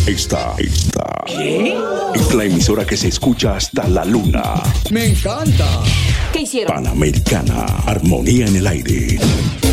Esta es la emisora que se escucha hasta la luna. ¡Me encanta! ¿Qué hicieron? Panamericana, armonía en el aire.